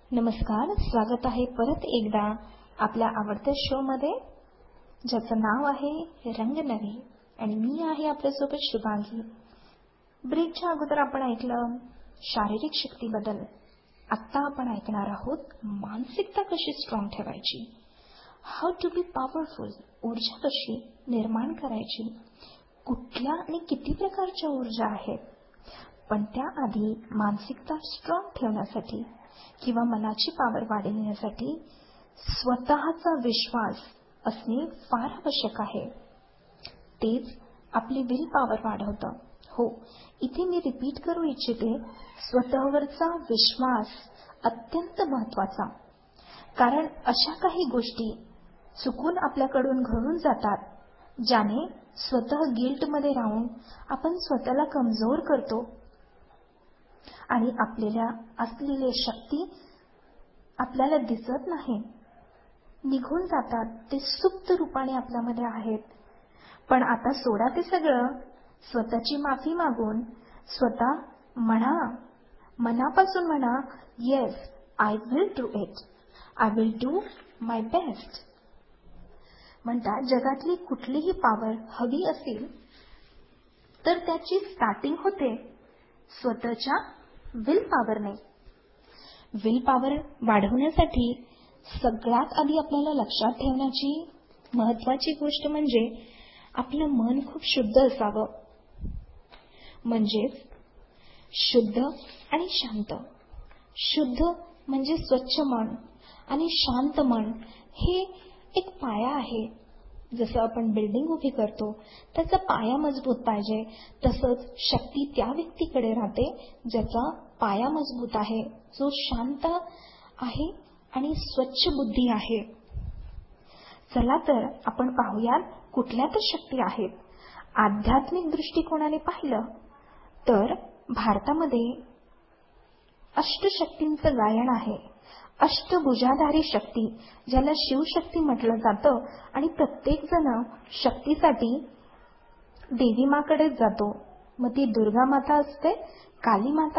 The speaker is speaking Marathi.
नमस्कार, स्वागत आहे परत एकदा आपल्या आवडत्या शो मध्ये, ज्याचं नाव आहे रंगनवी, आणि मी आहे आपल्यासोबत शुभांगी. ब्रेकच्या अगोदर आपण ऐकलं शारीरिक शक्तीबद्दल. आत्ता आपण ऐकणार आहोत मानसिकता कशी स्ट्रॉंग ठेवायची, हाऊ टू बी पॉवरफुल, ऊर्जा कशी निर्माण करायची, कुठल्या आणि किती प्रकारच्या ऊर्जा आहेत. पण त्याआधी मानसिकता स्ट्रॉंग ठेवण्यासाठी किंवा मनाची पॉवर वाढवण्यासाठी स्वतःचा विश्वास असणे फार आवश्यक आहे. तेच आपली विल पॉवर वाढवतं. हो, इथे मी रिपीट करू इच्छिते, स्वतःवरचा विश्वास अत्यंत महत्वाचा. कारण अशा काही गोष्टी चुकून आपल्याकडून घडून जातात, ज्याने स्वतः गिल्टमध्ये राहून आपण स्वतःला कमजोर करतो आणि आपल्याला असलेली शक्ती आपल्याला दिसत नाही, निघून जातात. ते सुप्त रूपाने आपल्यामध्ये आहेत. पण आता सोडा ते सगळं, स्वतःची माफी मागून स्वतः म्हणा, मनापासून म्हणा, yes, I will do it, I will do my best. म्हणतात जगातली कुठलीही पॉवर हवी असेल तर त्याची स्टार्टिंग होते स्वतःच्या विल पॉवरने. विल पॉवर वाढवण्यासाठी सगळ्यात आधी आपल्याला लक्षात ठेवण्याची महत्वाची गोष्ट म्हणजे आपलं मन खूप शुद्ध असावं. म्हणजेच शुद्ध आणि शांत. शुद्ध म्हणजे स्वच्छ मन आणि शांत मन हे एक पाया आहे. जसं आपण बिल्डिंग उभी करतो, त्याचा पाया मजबूत पाहिजे, तसंच शक्ती त्या व्यक्तीकडे राहते ज्याचा पाया मजबूत आहे, जो शांत आहे आणि स्वच्छ बुद्धी आहे. चला तर आपण पाहूयात कुठल्या तर शक्ती आहेत. आध्यात्मिक दृष्टिकोनाने पाहिलं तर भारतामध्ये अष्टशक्तींचं गायन आहे. अष्टभुजाधारी शक्ती, ज्याला शिवशक्ती म्हटलं जातं. आणि प्रत्येक जण शक्तीसाठी देवी माकडेच जातो. मग ती दुर्गा माता असते, काली माता